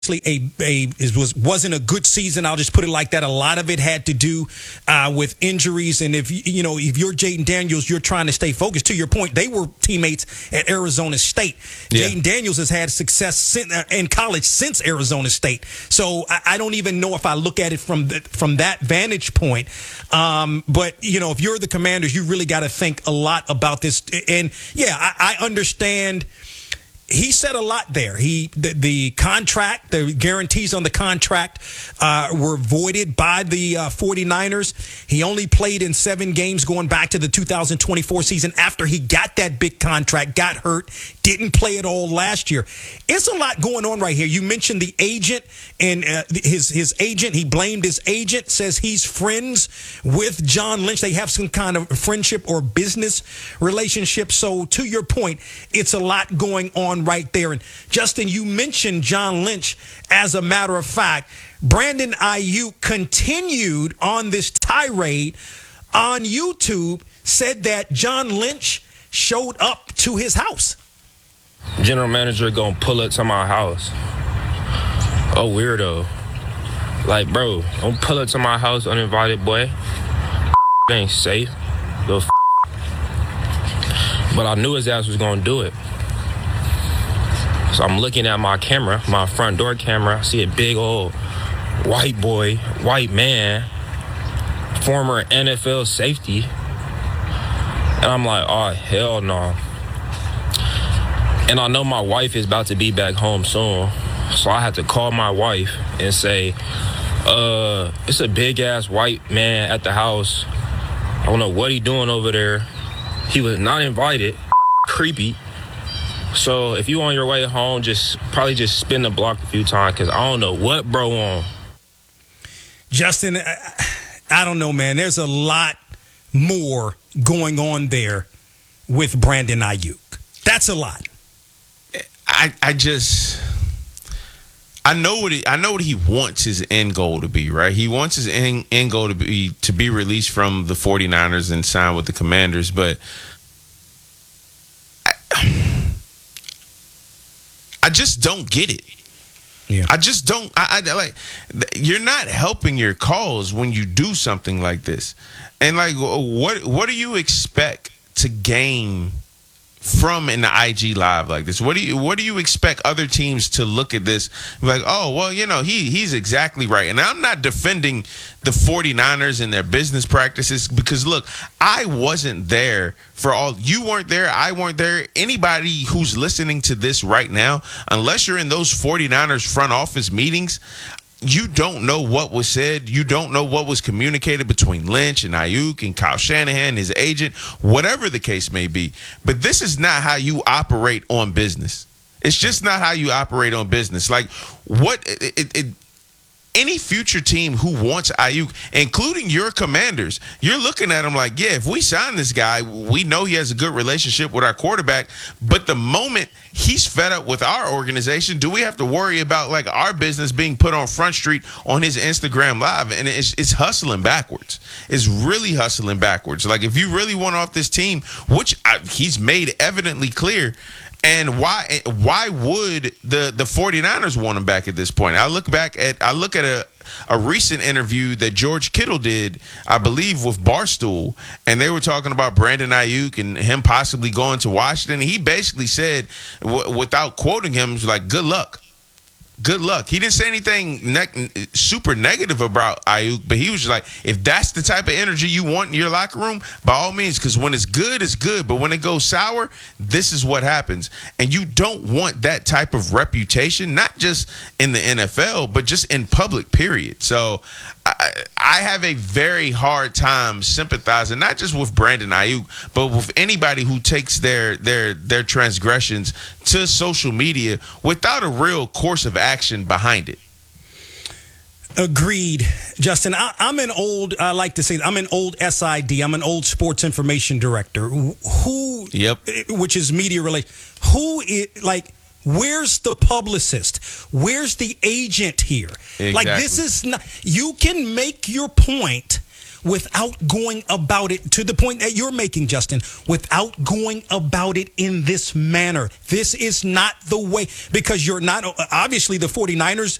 it wasn't a good season. I'll just put it like that. A lot of it had to do with injuries, and if you're Jaden Daniels, you're trying to stay focused. To your point, they were teammates at Arizona State. Yeah. Jaden Daniels has had success in college since Arizona State, so I don't even know if I look at it from that vantage point. But if you're the Commanders, you really got to think a lot about this. And yeah, I understand. He said a lot there. The contract, the guarantees on the contract were voided by the 49ers. He only played in 7 games going back to the 2024 season after he got that big contract, got hurt, didn't play at all last year. It's a lot going on right here. You mentioned the agent and his agent. He blamed his agent, says he's friends with John Lynch. They have some kind of friendship or business relationship. So to your point, it's a lot going on right there. And Justin, you mentioned John Lynch. As a matter of fact, Brandon Aiyuk continued on this tirade on YouTube, said that John Lynch showed up to his house. General manager gonna pull up to my house. Oh, weirdo. Like, bro, don't pull up to my house uninvited, boy. Ain't safe. But I knew his ass was gonna do it. So I'm looking at my camera, my front door camera. I see a big old white man, former NFL safety. And I'm like, oh, hell no. And I know my wife is about to be back home soon. So I had to call my wife and say, it's a big-ass white man at the house. I don't know what he doing over there. He was not invited. Creepy. So if you on your way home, probably spin the block a few times because I don't know what bro on. Justin, I don't know, man. There's a lot more going on there with Brandon Aiyuk. That's a lot. I know what he wants his end goal to be, right? He wants his end goal to be released from the 49ers and sign with the Commanders, but I just don't get it. Yeah. I just don't. I like. You're not helping your cause when you do something like this. And like, what do you expect to gain from an IG live like this? What do you expect other teams to look at this like, oh, well, he's exactly right. And I'm not defending the 49ers and their business practices because, look, I wasn't there for all. You weren't there. I weren't there. Anybody who's listening to this right now, unless you're in those 49ers front office meetings, you don't know what was said. You don't know what was communicated between Lynch and Aiyuk and Kyle Shanahan, his agent, whatever the case may be. But this is not how you operate on business. It's just not how you operate on business. Like, any future team who wants Aiyuk, including your Commanders, you're looking at him like, yeah, if we sign this guy, we know he has a good relationship with our quarterback. But the moment he's fed up with our organization, do we have to worry about like our business being put on Front Street on his Instagram Live? And it's hustling backwards. It's really hustling backwards. Like, if you really want off this team, which he's made evidently clear. And why would the 49ers want him back at this point? I look at a recent interview that George Kittle did, I believe, with Barstool, and they were talking about Brandon Aiyuk and him possibly going to Washington. He basically said, without quoting him, was like, good luck. Good luck. He didn't say anything super negative about Aiyuk, but he was just like, if that's the type of energy you want in your locker room, by all means, because when it's good, it's good. But when it goes sour, this is what happens. And you don't want that type of reputation, not just in the NFL, but just in public, period. So I have a very hard time sympathizing, not just with Brandon Aiyuk, but with anybody who takes their transgressions to social media without a real course of action behind it. Agreed, Justin. I'm an old SID. I'm an old sports information director. Which is media related. Where's the publicist? Where's the agent here? Exactly. Like, this is not. You can make your point without going about it to the point that you're making, Justin, without going about it in this manner. This is not the way, because you're not, obviously the 49ers